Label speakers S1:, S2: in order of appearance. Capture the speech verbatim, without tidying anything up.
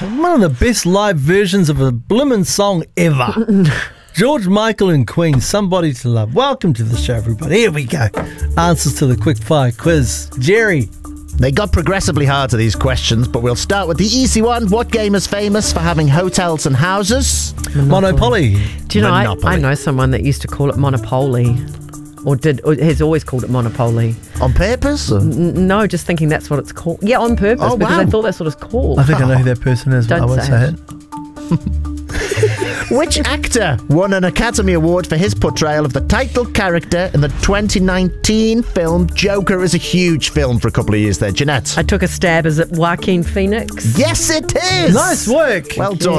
S1: one of the best live versions of a bloomin' song ever. George Michael and Queen, Somebody to Love. Welcome to the show, everybody. Here we go. Answers to the quickfire quiz. Jerry.
S2: They got progressively harder, these questions, but we'll start with the easy one. What game is famous for having hotels and houses?
S1: Monopoly.
S3: Do you know, I,
S2: Monopoly.
S3: I know someone that used to call it Monopoly. Or did or has always called it Monopoly.
S2: On purpose? Or?
S3: N- no, just thinking that's what it's called. Yeah, on purpose,
S2: Oh,
S3: because
S2: wow.
S3: I thought that's what it's called.
S1: I think I know who that person is, but
S3: Don't
S1: I won't
S3: say
S1: say
S3: it.
S1: it.
S2: Which actor won an Academy Award for his portrayal of the title character in the twenty nineteen film Joker? Is a huge film for a couple of years there. Jeanette?
S3: I took a stab. Is it Joaquin Phoenix?
S2: Yes, it is!
S1: Nice work.
S2: Well done.